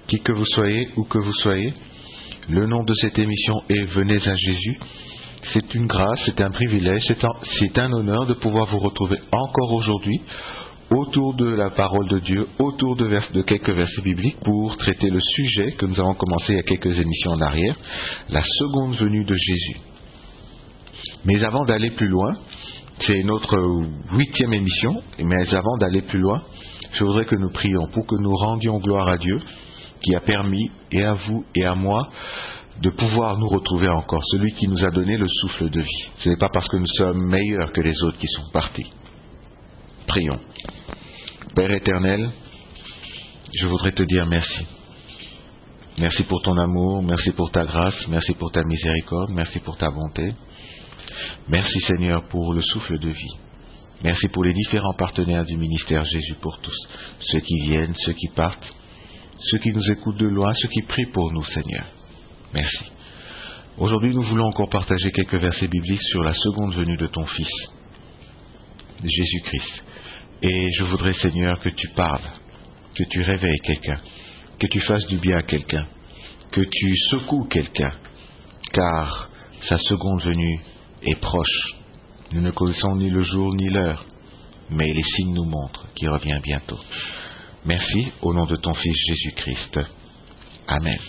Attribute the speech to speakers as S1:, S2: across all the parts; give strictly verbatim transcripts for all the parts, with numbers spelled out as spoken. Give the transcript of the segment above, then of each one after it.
S1: Qui que vous soyez, où que vous soyez, le nom de cette émission est Venez à Jésus. C'est une grâce, c'est un privilège, c'est un, c'est un honneur de pouvoir vous retrouver encore aujourd'hui autour de la parole de Dieu, autour de, vers, de quelques versets bibliques pour traiter le sujet que nous avons commencé il y a quelques émissions en arrière, la seconde venue de Jésus. Mais avant d'aller plus loin, c'est notre huitième émission, mais avant d'aller plus loin, je voudrais que nous prions pour que nous rendions gloire à Dieu qui a permis, et à vous et à moi, de pouvoir nous retrouver encore, celui qui nous a donné le souffle de vie. Ce n'est pas parce que nous sommes meilleurs que les autres qui sont partis. Prions. Père éternel, je voudrais te dire merci. Merci pour ton amour, merci pour ta grâce, merci pour ta miséricorde, merci pour ta bonté. Merci Seigneur pour le souffle de vie. Merci pour les différents partenaires du ministère Jésus pour tous. Ceux qui viennent, ceux qui partent, ceux qui nous écoutent de loin, ceux qui prient pour nous Seigneur. Merci. Aujourd'hui nous voulons encore partager quelques versets bibliques sur la seconde venue de ton Fils, Jésus-Christ. Et je voudrais Seigneur que tu parles, que tu réveilles quelqu'un, que tu fasses du bien à quelqu'un, que tu secoues quelqu'un, car sa seconde venue est proche. Nous ne connaissons ni le jour ni l'heure, mais les signes nous montrent qu'il revient bientôt. Merci au nom de ton Fils Jésus-Christ. Amen.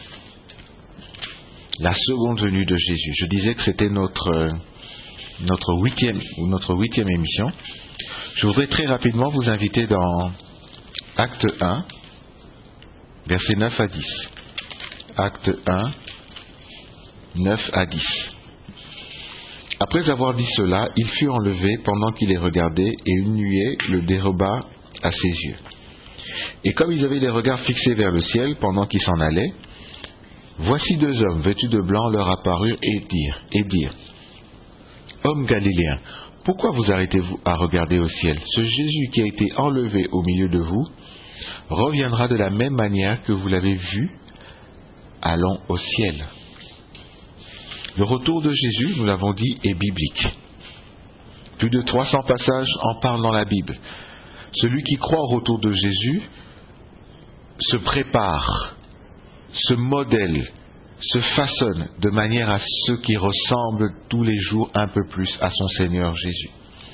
S1: La seconde venue de Jésus. Je disais que c'était notre notre huitième ou notre huitième émission. Je voudrais très rapidement vous inviter dans Acte un, versets neuf à dix. Acte un, neuf à dix. Après avoir dit cela, il fut enlevé pendant qu'il les regardait, et une nuée le déroba à ses yeux. Et comme ils avaient les regards fixés vers le ciel pendant qu'ils s'en allaient, voici deux hommes vêtus de blanc leur apparurent et dirent, et dirent, Hommes galiléens, pourquoi vous arrêtez-vous à regarder au ciel? Ce Jésus qui a été enlevé au milieu de vous reviendra de la même manière que vous l'avez vu allant au ciel. Le retour de Jésus, nous l'avons dit, est biblique. Plus de trois cents passages en parlent dans la Bible. Celui qui croit au retour de Jésus se prépare, se modèle, se façonne de manière à ce qui ressemble tous les jours un peu plus à son Seigneur Jésus.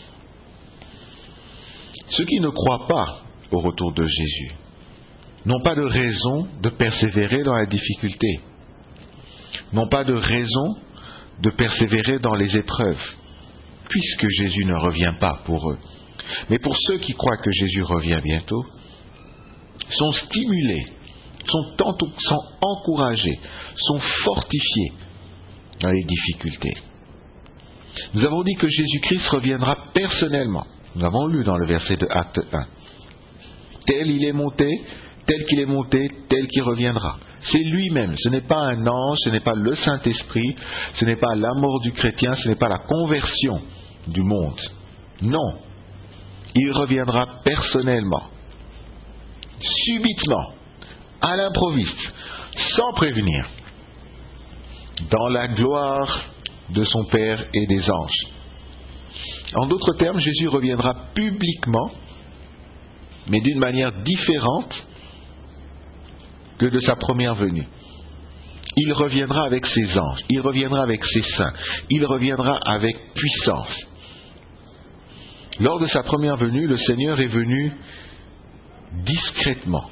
S1: Ceux qui ne croient pas au retour de Jésus n'ont pas de raison de persévérer dans la difficulté, n'ont pas de raison de persévérer dans les épreuves, puisque Jésus ne revient pas pour eux. Mais pour ceux qui croient que Jésus revient bientôt, sont stimulés, sont, sont encouragés, sont fortifiés dans les difficultés. Nous avons dit que Jésus-Christ reviendra personnellement. Nous avons lu dans le verset de Acte un. Tel il est monté, tel qu'il est monté, tel qu'il reviendra. C'est lui-même, ce n'est pas un ange, ce n'est pas le Saint-Esprit, ce n'est pas la mort du chrétien, ce n'est pas la conversion du monde. Non, il reviendra personnellement, subitement, à l'improviste, sans prévenir, dans la gloire de son Père et des anges. En d'autres termes, Jésus reviendra publiquement, mais d'une manière différente que de sa première venue. Il reviendra avec ses anges, il reviendra avec ses saints, il reviendra avec puissance. Lors de sa première venue, le Seigneur est venu discrètement.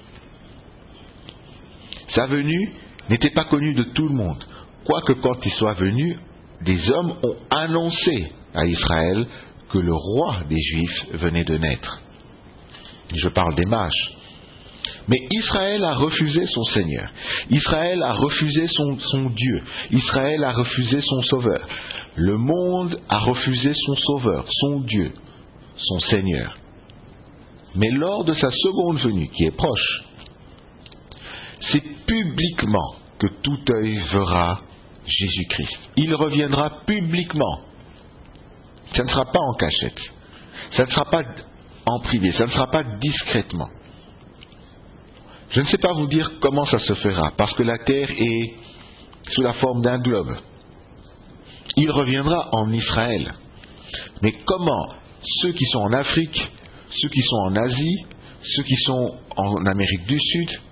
S1: Sa venue n'était pas connue de tout le monde, quoique quand il soit venu, des hommes ont annoncé à Israël que le roi des Juifs venait de naître. Je parle des mages. Mais Israël a refusé son Seigneur. Israël a refusé son, son Dieu. Israël a refusé son Sauveur. Le monde a refusé son Sauveur, son Dieu, son Seigneur. Mais lors de sa seconde venue, qui est proche, c'est publiquement que tout œil verra Jésus-Christ. Il reviendra publiquement. Ça ne sera pas en cachette. Ça ne sera pas en privé. Ça ne sera pas discrètement. Je ne sais pas vous dire comment ça se fera, parce que la terre est sous la forme d'un globe. Il reviendra en Israël. Mais comment ceux qui sont en Afrique, ceux qui sont en Asie, ceux qui sont en Amérique du Sud,